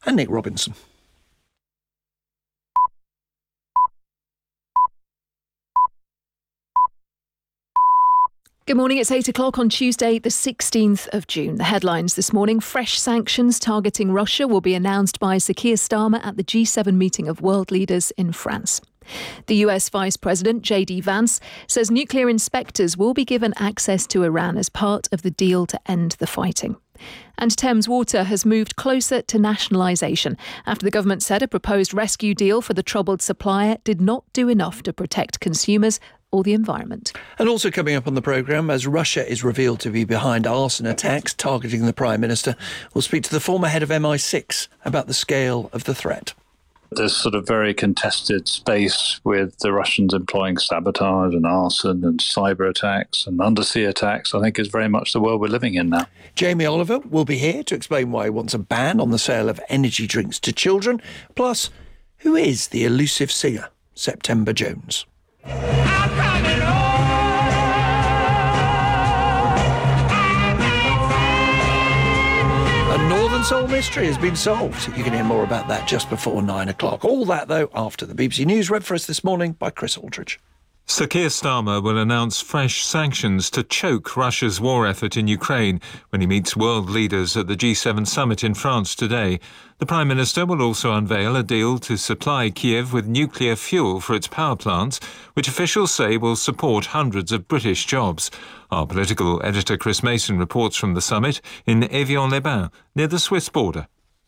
and Nick Robinson. Good morning, it's 8 o'clock on Tuesday, the 16th of June. The headlines this morning: fresh sanctions targeting Russia will be announced by Sir Keir Starmer at the G7 meeting of world leaders in France. The US Vice President J.D. Vance says nuclear inspectors will be given access to Iran as part of the deal to end the fighting. And Thames Water has moved closer to nationalisation after the government said a proposed rescue deal for the troubled supplier did not do enough to protect consumers or the environment. And also coming up on the programme, as Russia is revealed to be behind arson attacks targeting the Prime Minister, we'll speak to the former head of MI6 about the scale of the threat. There's sort of very contested space with the Russians employing sabotage and arson and cyber attacks and undersea attacks. I think is very much the world we're living in now. Jamie Oliver will be here to explain why he wants a ban on the sale of energy drinks to children. Plus, who is the elusive singer, September Jones? Northern Soul mystery has been solved. You can hear more about that just before 9 o'clock. All that, though, after the BBC News, read for us this morning by Chris Aldridge. Sir Keir Starmer will announce fresh sanctions to choke Russia's war effort in Ukraine when he meets world leaders at the G7 summit in France today. The Prime Minister will also unveil a deal to supply Kiev with nuclear fuel for its power plants, which officials say will support hundreds of British jobs. Our political editor Chris Mason reports from the summit in Evian-les-Bains, near the Swiss border.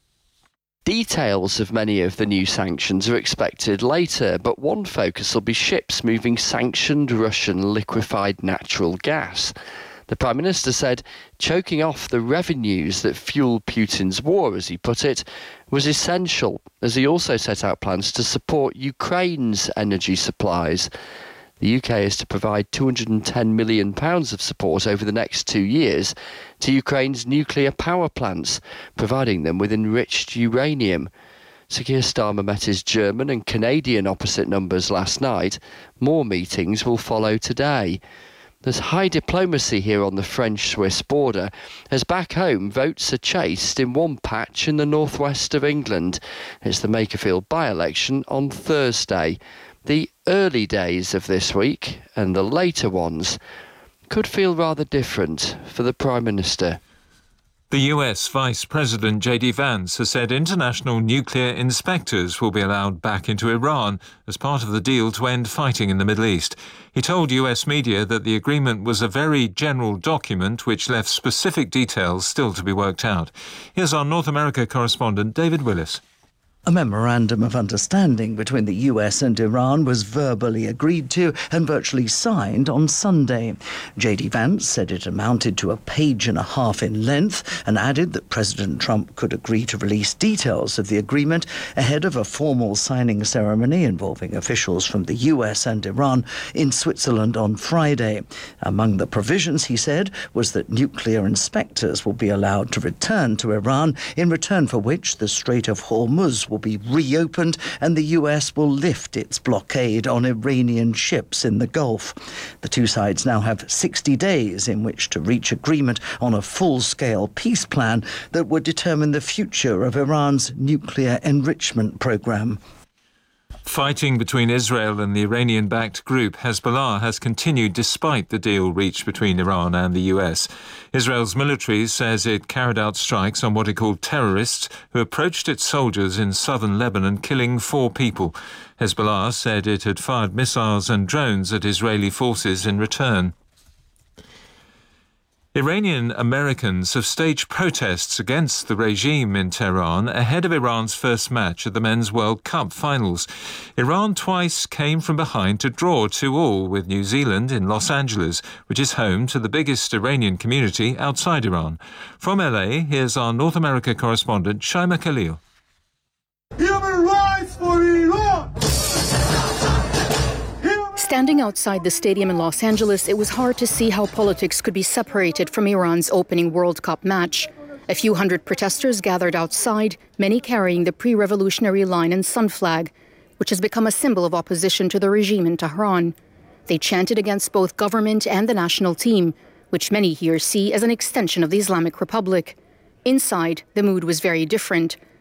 Details of many of the new sanctions are expected later, but one focus will be ships moving sanctioned Russian liquefied natural gas. The Prime Minister said choking off the revenues that fuel Putin's war, as he put it, was essential, as he also set out plans to support Ukraine's energy supplies. The UK is to provide £210 million of support over the next 2 years to Ukraine's nuclear power plants, providing them with enriched uranium. Sir Keir Starmer met his German and Canadian opposite numbers last night. More meetings will follow today. There's high diplomacy here on the French-Swiss border, as back home votes are chased in one patch in the northwest of England. It's the Makerfield by-election on Thursday. The early days of this week and the later ones could feel rather different for the Prime Minister. The US Vice President J.D. Vance has said international nuclear inspectors will be allowed back into Iran as part of the deal to end fighting in the Middle East. He told US media that the agreement was a very general document which left specific details still to be worked out. Here's our North America correspondent David Willis. A memorandum of understanding between the US and Iran was verbally agreed to and virtually signed on Sunday. J.D. Vance said it amounted to a page and a half in length and added that President Trump could agree to release details of the agreement ahead of a formal signing ceremony involving officials from the US and Iran in Switzerland on Friday. Among the provisions, he said, was that nuclear inspectors will be allowed to return to Iran, in return for which the Strait of Hormuz will be reopened and the US will lift its blockade on Iranian ships in the Gulf. The two sides now have 60 days in which to reach agreement on a full-scale peace plan that would determine the future of Iran's nuclear enrichment program. Fighting between Israel and the Iranian-backed group Hezbollah has continued despite the deal reached between Iran and the US. Israel's military says it carried out strikes on what it called terrorists who approached its soldiers in southern Lebanon, killing 4 people. Hezbollah said it had fired missiles and drones at Israeli forces in return. Iranian Americans have staged protests against the regime in Tehran ahead of Iran's first match at the Men's World Cup finals. Iran twice came from behind to draw 2-2 with New Zealand in Los Angeles, which is home to the biggest Iranian community outside Iran. From LA, here's our North America correspondent, Shaima Khalil. Human rights for Iran! Standing outside the stadium in Los Angeles, it was hard to see how politics could be separated from Iran's opening World Cup match. A few hundred protesters gathered outside, many carrying the pre-revolutionary Lion and Sun flag, which has become a symbol of opposition to the regime in Tehran. They chanted against both government and the national team, which many here see as an extension of the Islamic Republic. Inside, the mood was very different.